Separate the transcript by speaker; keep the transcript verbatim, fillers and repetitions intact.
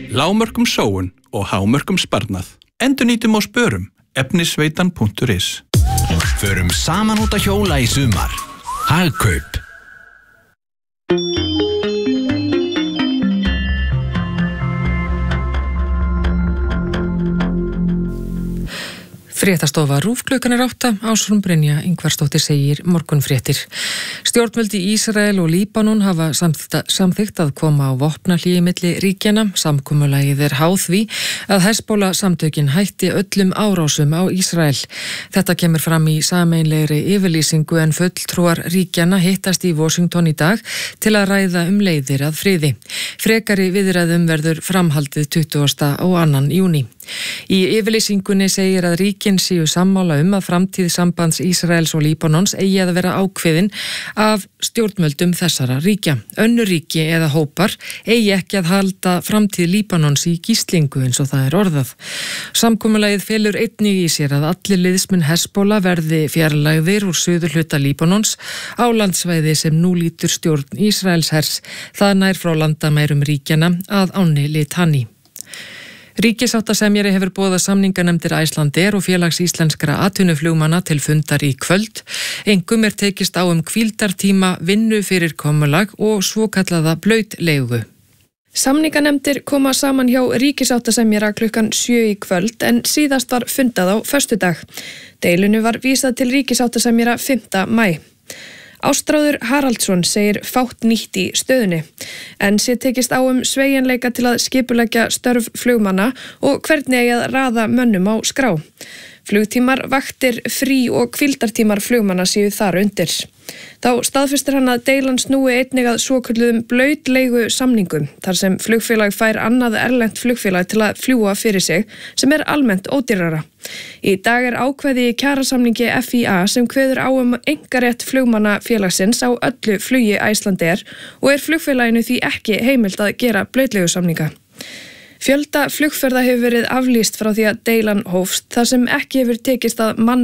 Speaker 1: lágmörkum sóun og hámörkum sparnað. Endurnýtum og spörum. efnisveitan punktur is.
Speaker 2: Förum saman út að hjóla í sumar. Hagkaup.
Speaker 3: Fréttastofa RÚV klukkan er átta, Ásrún Brynja Ingvarsdóttir segir morgunfréttir. Stjórnvöld í Ísrael og Líbanon hafa samþykkt að koma á vopnahlýi milli ríkjanna. Samkomulagið er háð því að Hezbollah samtökin hætti öllum árásum á Ísrael. Þetta kemur fram í sameiginlegri yfirlýsingu en fulltrúar ríkjanna hittast í Washington í dag til að ræða um leiðir að friði. Frekari viðræðum verður framhaldið tuttugasta og annan júní. Í yfirlýsingunni segir að ríkin séu sammála um að framtíð sambands Ísraels og Líbanons eigi að vera ákveðin af stjórnvöldum þessara ríkja. Önnur ríki eða hópar eigi ekki að halda framtíð Líbanons í gíslingu eins og það er orðað. Samkomulagið felur einnig í sér að allir liðsmenn Hezbollah verði fjarlægðir úr suðurhluta Líbanons á landsvæði sem nú lýtur stjórn Ísraels hers. Það nær frá landamærum ríkjana að ánni Litani. Ríkissáttasemjari hefur boðað samninganefndir Icelandair og félags íslenskra atvinnuflugmanna til fundar í kvöld. Engum er tekist á um hvíldartíma, vinnu fyrir komulag og svokallaða blautleigu.
Speaker 4: Samninganefndir koma saman hjá ríkissáttasemjara klukkan sjö í kvöld en síðast var fundað á föstudag. Deilinu var vísað til ríkissáttasemjara fimmta maí. Ástráður Haraldsson segir fátt nýtt í stöðunni, en sé tekist á um sveigjanleika til að skipuleggja störf flugmanna og hvernig eigi að raða mönnum á skrá. Flugtímar, vaktir, frí og hvíldartímar flugmanna séu þar undir. Þá staðfestir hann að deilan snúi einnig að svokölluðum blautleigu samningum, þar sem flugfélag fær annað erlent flugfélag til að fljúga fyrir sig, sem er almennt ódýrara. Í dag er ákvæði í kjarasamningi F I A sem kveður á um einkarétt flugmanna félagsins á öllu flugi Icelandair og er flugfélaginu því ekki heimilt að gera blautleigusamninga. Fjölda flugferða hefur verið aflýst frá því að deilan hófst þar sem ekki hefur tekist að manna